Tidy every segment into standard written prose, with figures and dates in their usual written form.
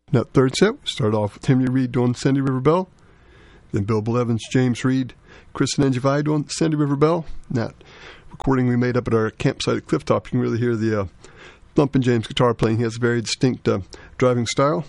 That third set, we start off with Henry Reid doing Sandy River Bell, then Bill Blevins, James Reid, Chris Nenjavai doing Sandy River Bell. That recording we made up at our campsite at Clifftop, you can really hear the thumping James guitar playing. He has a very distinct driving style.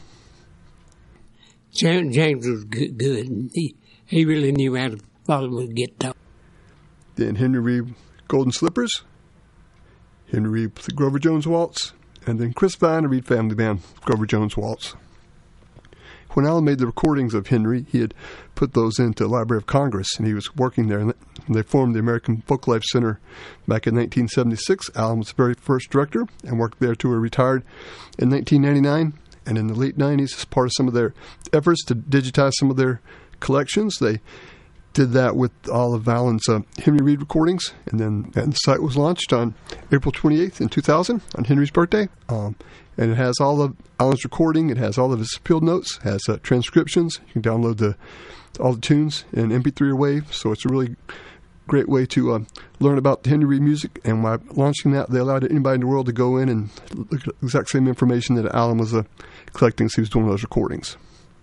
James was good. He really knew how to follow the guitar. Then Henry Reid, Golden Slippers, Henry Reid with the Grover Jones Waltz, and then Chris Vine, a Reid Family Band, Grover Jones Waltz. When Alan made the recordings of Henry, he had put those into the Library of Congress, and he was working there. And they formed the American Folklife Center back in 1976. Alan was the very first director and worked there till he retired in 1999. And in the late 90s, as part of some of their efforts to digitize some of their collections, they did that with all of Alan's Henry Reid recordings. And then the site was launched on April 28th in 2000 on Henry's birthday. And it has all of Alan's recording. It has all of his field notes. It has transcriptions. You can download all the tunes in MP3 or WAV. So it's a really great way to learn about the Henry Reid music. And by launching that, they allowed anybody in the world to go in and look at the exact same information that Alan was collecting as he was doing those recordings.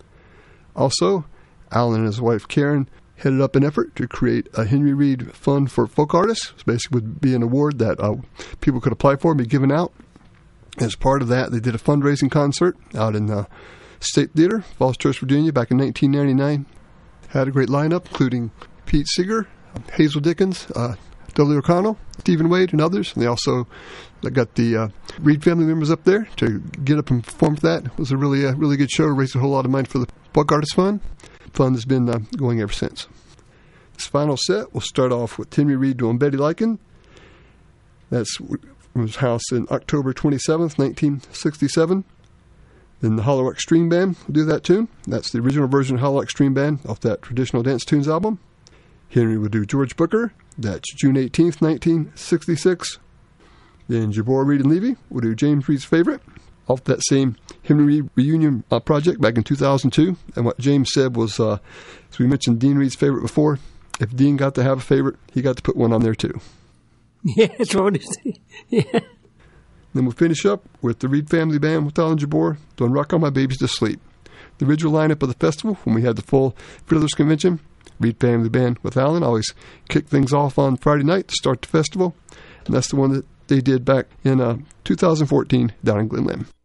Also, Alan and his wife Karen headed up an effort to create a Henry Reid Fund for Folk Artists. It basically would be an award that people could apply for and be given out. As part of that, they did a fundraising concert out in the State Theater, Falls Church, Virginia, back in 1999. Had a great lineup, including Pete Seeger, Hazel Dickens, Dudley O'Connell, Stephen Wade, and others. And they got the Reid family members up there to get up and perform for that. It was a really good show. Raised a whole lot of money for the Folk Artists Fund. The fund has been going ever since. This final set, we'll start off with Henry Reid doing Betty Lycan. That's from his house in October 27th, 1967. Then the Holloway String Band will do that tune. That's the original version of Holloway String Band off that Traditional Dance Tunes album. Henry will do George Booker. That's June 18th, 1966. Then Jabor, Reid, and Levy will do James Reid's Favorite off that same Henry Reid reunion project back in 2002. And what James said was, as we mentioned Dean Reid's favorite before, if Dean got to have a favorite, he got to put one on there too. Yeah, that's what it is. Yeah. Then we'll finish up with the Reid Family Band with Alan Jabor doing Rock All My Babies to Sleep. The original lineup of the festival, when we had the full Fiddlers Convention, Reid Family Band with Alan always kicked things off on Friday night to start the festival. And that's the one that they did back in 2014 down in Glenlyn.